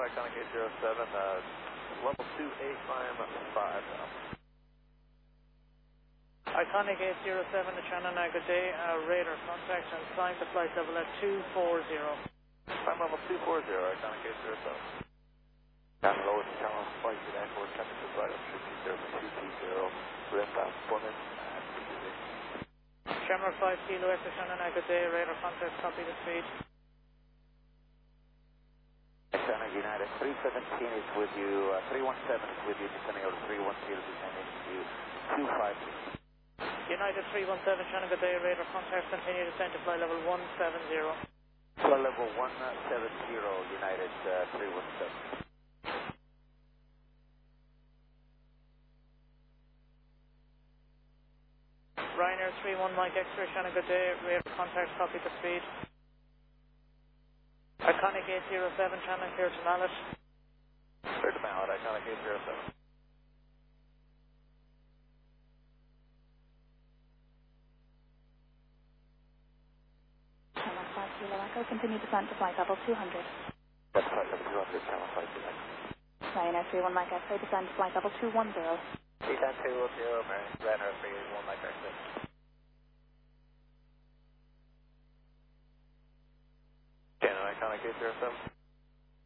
Iconic 807, level 28, climb 5 now. Iconic 807 to Shannon, good day. Radar contact and climb to flight level at 240. Climb level 240, Iconic 807. Down low to channel flight to airport, temperature flight up 220, lift off, 4 minutes, Shamrock 5 Kilo Echo Shannon, good day. Radar contact, copy the speed. Shannon United 317 is with you, 317 is with you, descending over 310, descending to 250. United 317, Shannon, good day. Radar contact, continue descent to flight level 170. Flight level 170, United 317. Ryanair 31 Mike X-ray, Shannon, good day. Radar contact, copy the speed. Iconic 807, Shannon, clear to Mallet. Clear to Mallet, Iconic 807. Channel 5 Kilo Echo, continue descent to flight level 200. That's flight level 200, Channel 5 Kilo Echo. Ryanair 31 Mike X-ray, descend to flight level 210. Descent 210, Ryanair 31 Mike X-ray. Shannon, Iconic 807.